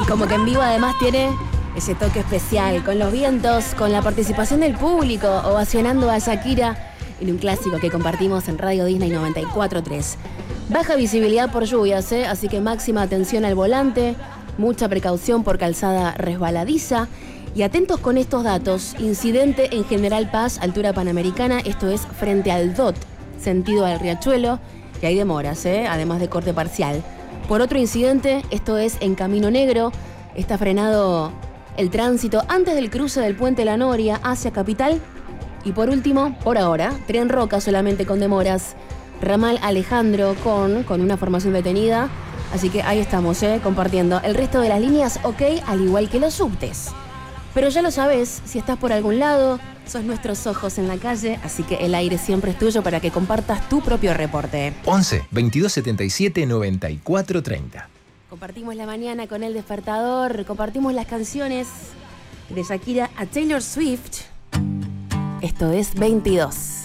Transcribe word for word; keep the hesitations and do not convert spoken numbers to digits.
Como que en vivo además tiene ese toque especial, con los vientos, con la participación del público, ovacionando a Shakira en un clásico que compartimos en Radio Disney noventa y cuatro punto tres. Baja visibilidad por lluvias, ¿eh? Así que máxima atención al volante, mucha precaución por calzada resbaladiza. Y atentos con estos datos. Incidente en General Paz, altura Panamericana, esto es frente al D O T, sentido al Riachuelo, que hay demoras, ¿eh? Además de corte parcial. Por otro incidente, esto es en Camino Negro, está frenado el tránsito antes del cruce del Puente La Noria hacia Capital. Y por último, por ahora, Tren Roca solamente con demoras, ramal Alejandro con, con una formación detenida. Así que ahí estamos, ¿eh? Compartiendo. El resto de las líneas, ok, al igual que los subtes. Pero ya lo sabes, si estás por algún lado, sos nuestros ojos en la calle, así que el aire siempre es tuyo para que compartas tu propio reporte. once, veintidós setenta y siete, noventa y cuatro treinta. Compartimos la mañana con El Despertador, compartimos las canciones de Shakira a Taylor Swift. Esto es veintidós.